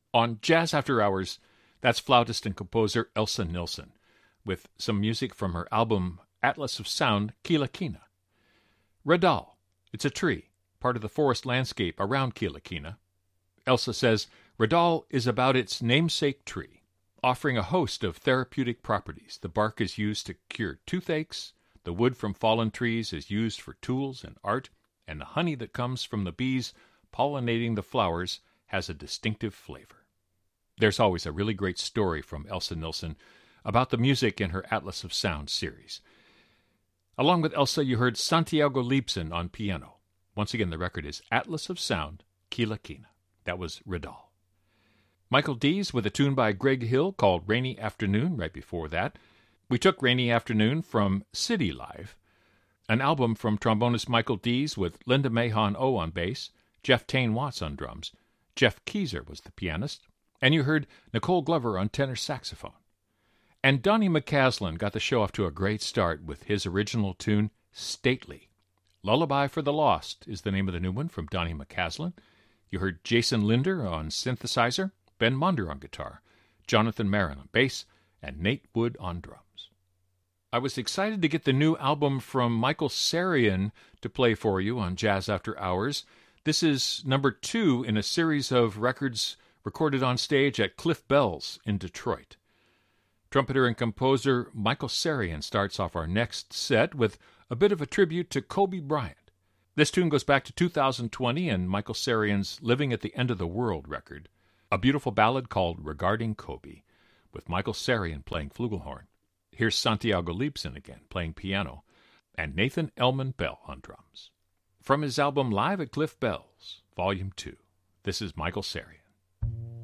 On Jazz After Hours, that's flautist and composer Elsa Nilsson, with some music from her album Atlas of Sound, Kila Kina. Radal, it's a tree, part of the forest landscape around Kila Kina. Elsa says Radal is about its namesake tree, offering a host of therapeutic properties. The bark is used to cure toothaches, the wood from fallen trees is used for tools and art, and the honey that comes from the bees pollinating the flowers has a distinctive flavor. There's always a really great story from Elsa Nilsson about the music in her Atlas of Sound series. Along with Elsa, you heard Santiago Liebsen on piano. Once again, the record is Atlas of Sound, Kila Kina. That was Radal. Michael Dees with a tune by Greg Hill called Rainy Afternoon right before that. We took Rainy Afternoon from City Live, an album from trombonist Michael Dees with Linda Mahon O on bass, Jeff Tane Watts on drums. Jeff Keyser was the pianist, and you heard Nicole Glover on tenor saxophone. And Donnie McCaslin got the show off to a great start with his original tune, Stately. Lullaby for the Lost is the name of the new one from Donnie McCaslin. You heard Jason Linder on synthesizer, Ben Monder on guitar, Jonathan Marin on bass, and Nate Wood on drums. I was excited to get the new album from Michael Sarian to play for you on Jazz After Hours. This is number 2 in a series of records recorded on stage at Cliff Bell's in Detroit. Trumpeter and composer Michael Sarian starts off our next set with a bit of a tribute to Kobe Bryant. This tune goes back to 2020 and Michael Sarian's Living at the End of the World record, a beautiful ballad called Regarding Kobe, with Michael Sarian playing flugelhorn. Here's Santiago Liebsen again playing piano, and Nathan Elman Bell on drums. From his album Live at Cliff Bell's, Volume 2, this is Michael Sarian.